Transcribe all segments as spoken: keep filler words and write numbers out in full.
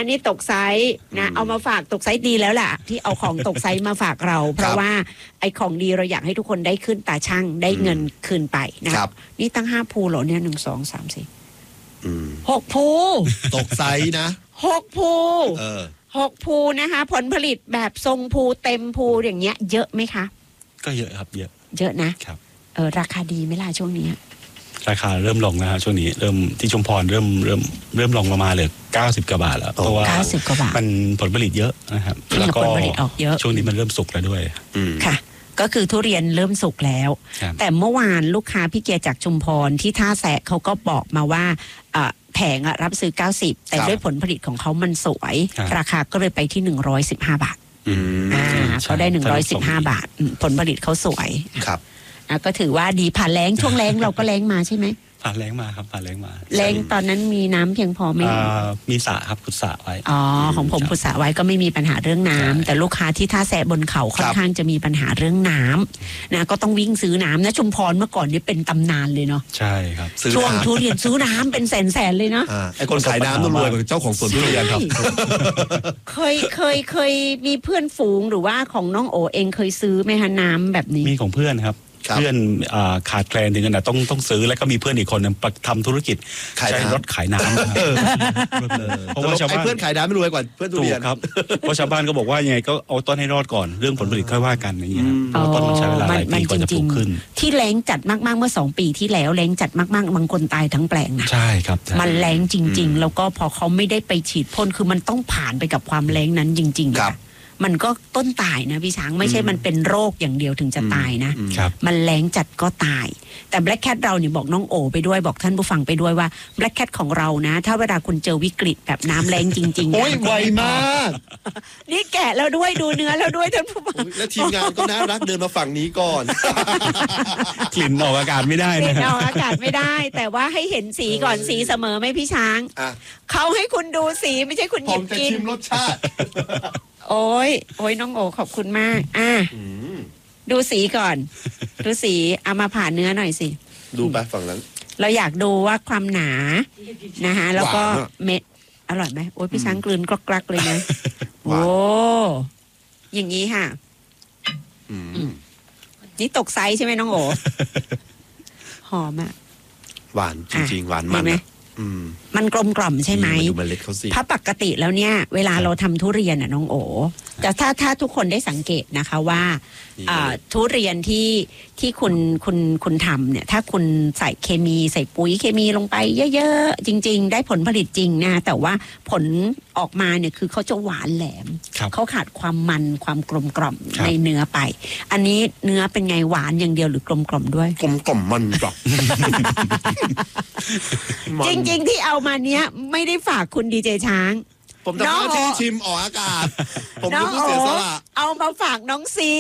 นี่ตกไซส์นะเอามาฝากตกไซส์ดีแล้วล่ะที่เอาของตกไซส์มาฝากเรา เพราะว่าไอ้ของดีเราอยากให้ทุกคนได้ขึ้นตาช่างได้เงินคืนไปนะนี่ตั้งห้าภูเหรอเนี่ยหนึ่งสองสามสี่หกภูตกไซส์นะหกภูหกภูนะคะผลผลิตแบบทรงภูเต็มภูอย่างเงี้ยเยอะไหมคะก็เยอะครับเยอะเยอะนะครับเออราคาดีไหมล่ะช่วงนี้ราคาเริ่มลงนะฮะช่วงนี้เริ่มที่ชุมพรเริ่มเริ่มเริ่มลงมาเลยเก้าสิบกว่าบาทแล้วเพราะว่ามันผลผลิตเยอะนะครับแล้วก็ผลผลิตออกเยอะช่วงนี้มันเริ่มสุกแล้วด้วยค่ะก็คือทุเรียนเริ่มสุกแล้วแต่เมื่อวานลูกค้าพี่เกียรติจากชุมพรที่ท่าแสะเขาก็บอกมาว่าแผงรับซื้อเก้าสิบแต่ด้วยผลผลิตของเขามันสวยราคาก็เลยไปที่หนึ่งร้อยสิบห้าบาทอ่าเขาได้หนึ่งร้อยสิบห้าบาทผลผลิตเขาสวยครับก็ถือว่าดีผ่านแล้งช่วงแล้งเราก็แล้งมาใช่ไหมผ่านแล้งมาครับผ่านแล้งมาแล้งตอนนั้นมีน้ำเพียงพอไหมมีสระครับขุดสระไว้อ๋อของผมขุดสระไว้ก็ไม่มีปัญหาเรื่องน้ำแต่ลูกค้าที่ท่าแสะบนเขาค่อนข้างจะมีปัญหาเรื่องน้ำนะก็ต้องวิ่งซื้อน้ำนะชุมพรเมื่อก่อนนี่เป็นตำนานเลยเนาะใช่ครับช่วงทุเรียนซื้อน้ำเป็นแสนๆเลยเนาะไอ้คนขายน้ำต้องรวยกว่าเจ้าของสวนทุเรียนครับเคยเคยเคยมีเพื่อนฝูงหรือว่าของน้องโอเองเคยซื้อไหมคะน้ำแบบนี้มีของเพื่อนครับเพื่อนขาดแคลนถึงขนาดต้องต้องซื้อแล้วก็มีเพื่อนอีกคนนึงทำธุรกิจใช้รถขายน้ำเพราะว่าชาวบ้านเพื่อนขายน้ำไม่รวยกว่าเพื่อนทุเรียนครับเพราะชาวบ้านก็บอกว่ายังไงก็เอาต้นให้รอดก่อนเรื่องผลผลิตค่อยว่ากันอย่างเงี้ยต้นมันใช้เวลาหลายปีกว่าจะปลูกขึ้นที่แรงจัดมากๆเมื่อสองปีที่แล้วแรงจัดมากๆบางคนตายทั้งแปลงนะใช่ครับมันแรงจริงๆแล้วก็พอเขาไม่ได้ไปฉีดพ่นคือมันต้องผ่านไปกับความแรงนั้นจริงๆมันก็ต้นตายนะพี่ช้างไม่ใช่มันเป็นโรคอย่างเดียวถึงจะตายนะมันแรงจัดก็ตายแต่ Black Cat เราเนี่ยบอกน้องโอไปด้วยบอกท่านผู้ฟังไปด้วยว่า Black Cat ของเรานะถ้าเวลาคุณเจอวิกฤตแบบน้ำแรงจริงๆโอ้ยไวมากนี่แกะแล้วด้วยดูเนื้อแล้วด้วยท่านผู้ฟังและทีมงานก็น่ารักเดินมาฝั่งนี้ก่อนกลิ่นออกอากาศไม่ได้นะกลิ่นออกอากาศไม่ได้แต่ว่าให้เห็นสีก่อนสีเสมอไหมพี่ช้างเขาให้คุณดูสีไม่ใช่คุณหยิบกินผมจะชิมรสชาติโอ้ยโอ้ยน้องโอขอบคุณมากอ่ะดูสีก่อนดูสีเอามาผ่าเนื้อหน่อยสิดูไปฝั่งนั้นเราอยากดูว่าความหนานะคะแล้วก็เม็ดอร่อยไหมโอ้ยพี่ช้างกลืนกรักๆเลยนะโอ้อย่างนี้ค่ะนี่ตกไซส์ใช่ไหมน้องโอหอมอ่ะหวานจริงๆหวานมันมันกลมกล่อมใช่ไหมถ้าปกติแล้วเนี่ยเวลาเราทำทุเรียนอ่ะน้องโอแต่ถ้าถ้าทุกคนได้สังเกตนะคะว่าทุเรียนที่ที่คุณคุณคุณทำเนี่ยถ้าคุณใส่เคมีใส่ปุ๋ยเคมีลงไปเยอะๆจริงๆได้ผลผลิตจริงนะแต่ว่าผลออกมาเนี่ยคือเขาจะหวานแหลมเขาขาดความมันความกลมกล่อมในเนื้อไปอันนี้เนื้อเป็นไงหวานอย่างเดียวหรือกลมกล่อมด้วยกลมกล่อมมันกรอบจริงๆที่เอามาเนี้ยไม่ได้ฝากคุณดีเจช้างผมทำหน้าที่ชิมออกอากาศผมเป็นผู้เสียสละเอามาฝากน้องซี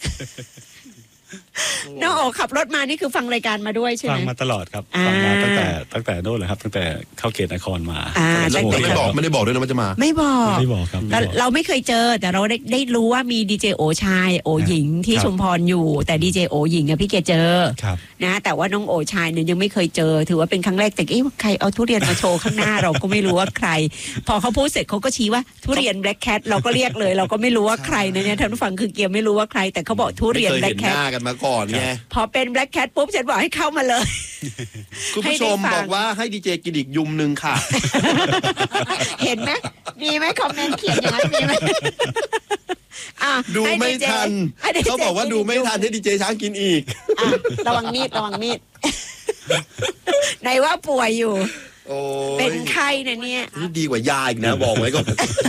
น้องโอขับรถมานี่คือฟังรายการมาด้วยใช่ไหมฟังมาตลอดครับฟังมาตั้งแต่ตั้งแต่โน่นเลยครับตั้งแต่เข้าเขตนครมาแล้วไม่บอกไม่ได้บอกด้วยนะว่าจะมาไม่บอกไม่บอกครับเราไม่เคยเจอแต่เราได้ได้รู้ว่ามีดีเจโอชายโอหญิงที่ชุมพรอยู่แต่ดีเจโอหญิงเนี่ยพี่เกเจอนะแต่ว่าน้องโอชายเนี่ยยังไม่เคยเจอถือว่าเป็นครั้งแรกแต่เอ๊ะใครเอาทุเรียนมาโชว์ข้างหน้าเราก็ไม่รู้ว่าใครพอเขาพูดเสร็จเขาก็ชี้ว่าทุเรียน Black Cat เราก็เรียกเลยเราก็ไม่รู้ว่าใครนะเนี่ยท่านผู้ฟังคือเกียร์ไม่รู้ว่าใครแต่เขาบอกทุเรียน Black Cat เคยเห็นหน้ากันมาก่อนไงพอเป็น Black Cat ปุ๊บฉันบอกให้เข้ามาเลยคุณผู้ชมบอกว่าให้ดีเจกินอีกยุมนึงค่ะเห็นไหมมีไหมคอมเมนต์เขียนอย่างนั้นมีไหมดูไม่ทันเขาบอกว่าดูไม่ทันให้ดีเจช้างกินอีกระวังมีดระวังมีดไหนว่าป่วยอยู่เป็นไข้นะเนี่ยนี่ดีกว่ายาอีกนะบอกไว้ก่อน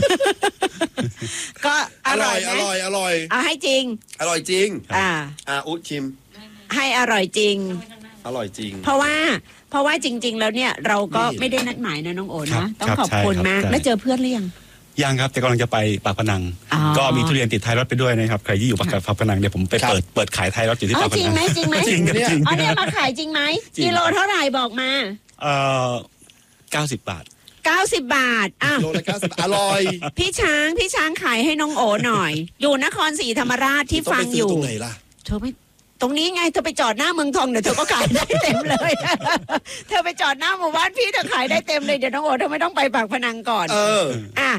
ก็อร่อยอร่อยอร่อยเอาให้จริงอร่อยจริงอ่าอ่าอุ๊ชิมให้อร่อยจริงอร่อยจริงเพราะว่าเพราะว่าจริงๆแล้วเนี่ยเราก็ไม่ได้นัดหมายนะน้องโอนะต้องขอบคุณมากแล้วเจอเพื่อนหรือยังยังครับแต่กำลังจะไปปากพนังก็มีทุเรียนติดท้ายรถไปด้วยนะครับใครที่อยู่ปากพนังเดี๋ยวผมไปเปิดเปิดขายท้ายรถอยู่ที่ปากพนังจริงไหมจริงไหมจริงจริงอ๋อเนี่ยมาขายจริงไหมกิโลเท่าไหร่บอกมาเอ่อเก้าสิบบาทเก้าสิบบาทอ่ะโลละเก้าสิบอร่อยพี่ช้างพี่ช้างขายให้น้องโอหน่อยอยู่นครศรีธรรมราชที่ฟังอยู่ตรงไหนล่ะเธอไม่ตรงนี้ไงเธอไปจอดหน้าเมืองทองเดี๋ยวเธอก็ขายได้เต็มเลยเธอไปจอดหน้าหมู่บ้านพี่เธอขายได้เต็มเลยเดี๋ยวน้องโอเธอไม่ต้องไปปากพนังก่อนเอออ่ะ